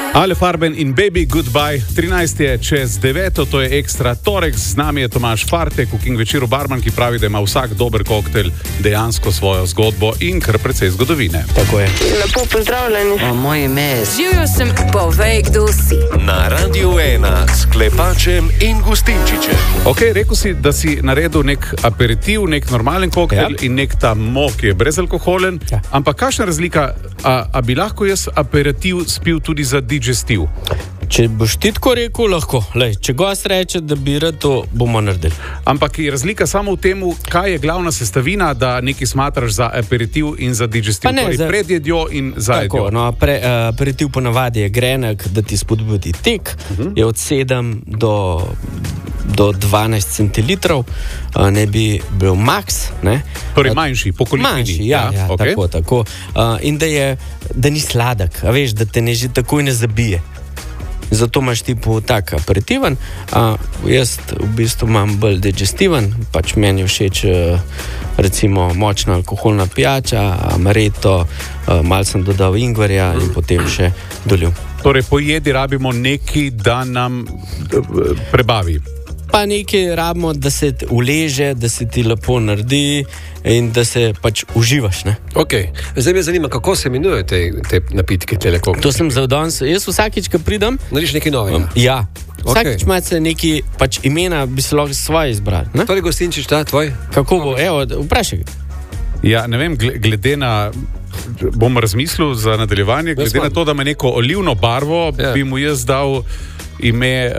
Ale Farben in Baby Goodbye, 13 je čez 9, to je ekstra torek, z nami je Tomaž Fartek, v King večeru barman, ki pravi, da ima vsak dober koktel dejansko svojo zgodbo in kar precej zgodovine. Tako je. Lepo pozdravljeni. Moje ime je... Živjo sem, povej, kdo si. Na Radio 1 s Klepačem in Gustinčičem. Ok, rekel si, da si naredil nek aperitiv, nek normalen koktel in nek ta mo, ki je brezalkoholen, ampak kakšna razlika, a bi lahko jaz aperitiv spil tudi za digestiv? Če boš ti tako rekel, lahko. Lej, če gost reče, da bi rad, to bomo naredili. Ampak je razlika samo v tem, kaj je glavna sestavina, da nekaj smatraš za aperitiv in za digestiv, torej pred jedjo in za jedjo. Tako, no, aperitiv ponavadi je grenek, da ti spodbudi tek, je od 7 do 12 centilitrov, ne bi bil maks. Ne? Torej manjši, po količini. Manjši, ja, okay. Tako. In da ni sladek, a veš, da te ne že takoj ne zabije. Zato imaš tipo tak aperitiven, jaz v bistvu imam bolj digestiven, pač meni všeč recimo močna alkoholna pijača, amaretto, malo sem dodal ingverja in potem še dolil. Torej po jedi rabimo nekaj, da nam prebavi. Pa nekaj rabimo, da se uleže, da se ti lepo naredi in da se pač uživaš, ne? Ok, zdaj me zanima, kako se imenujejo te napitke, telekom? To sem za danes, jaz vsakič, ko pridem... Nariš nekaj novega? Ja, vsakič imate neki pač imena, bi se lahko svoje izbrali, ne? Torej Gustinčič, ta tvoj? Kako bo, evo, vprašaj. Ja, ne vem, glede na... Bom razmislil za nadaljevanje, glede na to, da ima neko olivno barvo, bi mu jaz dal ime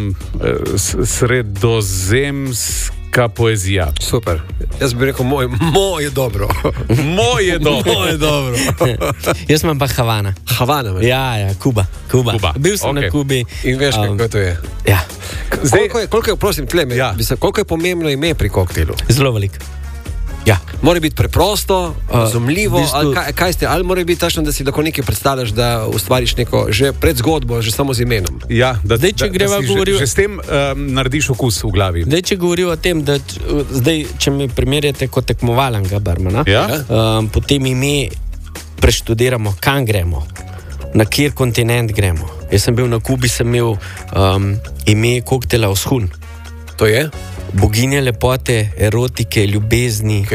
sredozemska poezija. Super. Jaz bi rekel, moj je dobro. Moj je dobro. Moj je dobro. Jaz imam pa Havana. Havana, me? Ja, Kuba. Bil sem na Kubi. In veš, kako to je? Ja. Koliko je, prosim, koliko je pomembno ime pri koktelu? Zelo veliko. Ja. Mora biti preprosto, razumljivo, ali mora biti tačno, da si lahko nekaj predstavljaš, da ustvariš neko že predzgodbo, že samo z imenom. Ja, da si že s tem narediš okus v glavi. Zdaj, če govorijo o tem, da zdaj, če mi primerjate kot tekmovalnega barmana, potem ime preštudiramo, kam gremo, na kjer kontinent gremo. Jaz sem bil na Kubi, sem imel ime koktela Oshun. To je? Boginje lepote, erotike, ljubezni,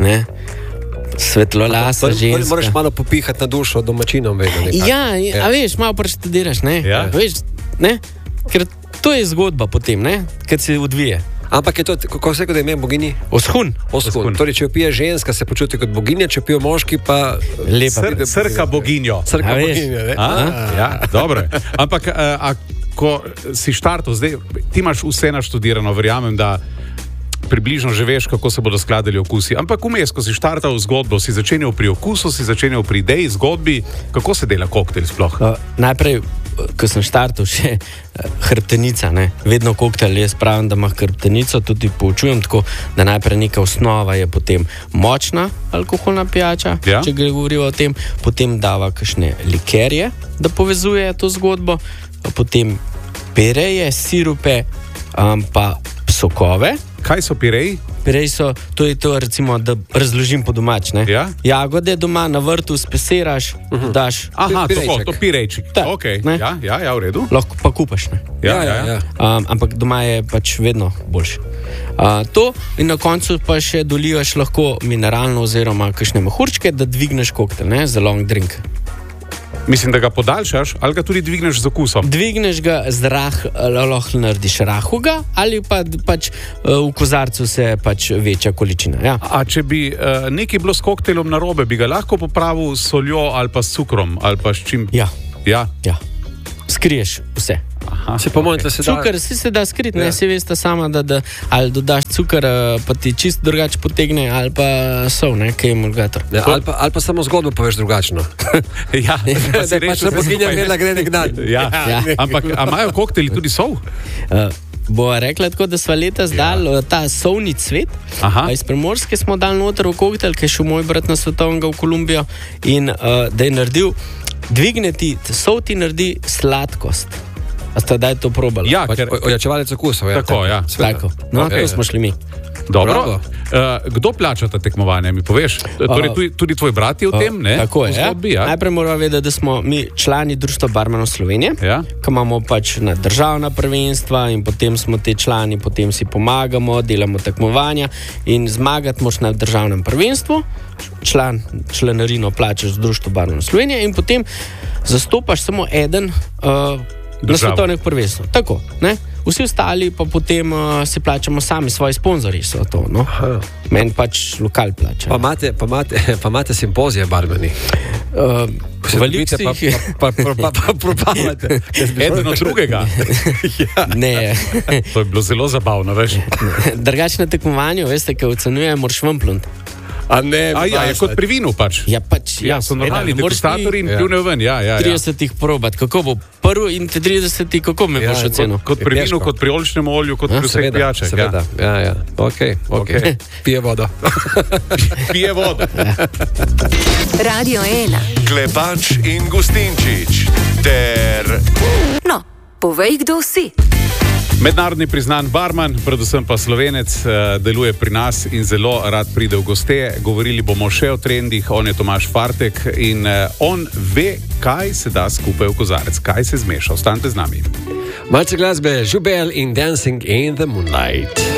svetlolasa ženska. Moraš malo popihati na dušo domačinom. Ja, a veš, malo preštudiraš, ne? Ja. Veš, ne? Ker to je zgodba potem, ne? Kad se odvije. Ampak je to, kako se rekel, da je ime boginji? Oshun. Torej, če jo pije ženska, se počuti kot boginja, če pijo moški, pa... Srka boginjo. Srka boginjo, ne? Ja, dobro. Ampak, ko si štartal, zdaj ti imaš vse naštudirano, verjamem, da približno že veš, kako se bodo skladali okusi. Ampak vmes, ko si štartal zgodbo, si začenjal pri okusu, si začenjal pri ideji, zgodbi, kako se dela koktel sploh? Najprej, ko sem štartal, še hrbtenica, ne? Vedno koktel, jaz pravim, da ima hrbtenico, tudi poučujem tako, da najprej neka osnova je potem močna alkoholna pijača, če govorijo o tem, potem dava kakšne likerje, da povezuje to zgodbo, potem pireje, sirupe, pa sokove. Kaj so pireji? Pireji so, to je to, recimo, da razložim po domač, ne? Ja? Jagode doma na vrtu spesiraš, daš... Aha, to pirejček. Ok, ja, v redu. Lahko pa kupaš, ne? Ja. Ampak doma je pač vedno boljše. To in na koncu pa še dolivaš lahko mineralno oziroma kakšne mehurčke, da dvigneš koktel, ne? Za long drink. Mislim, da ga podaljšaš ali ga tudi dvigneš z okusom? Dvigneš ga z lahko narediš rahuga ali pa pač v kozarcu se pač večja količina. Ja. A če bi nekaj bilo s koktelom narobe, bi ga lahko popravil s soljo ali pa s cukrom ali pa s čim? Ja. Ja? Ja. Skriješ vse. Aha, se pomojite, se da... Cukor si se da skriti, ne, si veste sama, da ali dodaš cukor, pa ti čist drugače potegne, ali pa sol, ne, kaj je emulgator. Ali pa samo zgodbo poveš drugačno. Ja, da je pač boginja imela gre nek dan. Ja. Ampak, a imajo kokteli tudi sol? Bova rekla tako, da sva leta zdali ta solni cvet. Iz Primorske smo dali noter v koktel, ki je šel moj brat na svetovnega v Kolumbijo in da je naredil, dvigne ti, sol ti naredi sladkost. A ste daj to probali? Ja, ker ojačevalec okusov. Tako, ja. Tako. No, to smo šli mi. Dobro. Kdo plača ta tekmovanja, mi poveš? Torej, tudi tvoj brat je v tem, ne? Tako je. Zgodbi, ja. Najprej moramo vedeti, da smo mi člani Društva barmanov Slovenije, ki imamo pač na državna prvenstva in potem smo te člani, potem si pomagamo, delamo tekmovanja in zmagati moš na državnem prvenstvu. Članarino plačaš v Društvu barmanov Slovenije in potem zastopaš samo eden na svetovnih prvenstvih. Tako, ne? Vsi ostali pa potem si plačamo sami, svoji sponzorji so to. No? Meni pač lokal plača. Pa imate simpozije barmeni. Veliko si jih pa propavate. Eden od drugega. Ne. To je bilo zelo zabavno, veš. Drugače na tekmovanju, veste, kaj ocenjuje, moraš ven plunt. Je kot pri vinu pač. Ja, so normalni degustatorji in pljunejo ven. 30 probat, kako bo prvi in 30, kako me boš ocenil? Kot pri vinu, kot pri oljčnem olju, kot pri vseh pijačah. Seveda. Ja. Okay. Pije vodo. Pije vodo. Radio 1. Klepač in Gustinčič ter... No, povej, kdo si. Mednarodni priznan barman, predvsem pa Slovenec, deluje pri nas in zelo rad pride v goste. Govorili bomo še o trendih, on je Tomaž Fartek in on ve, kaj se da skupaj v kozarec, kaj se zmeša. Ostanite z nami. Malce glasbe, Žubel in Dancing in the Moonlight.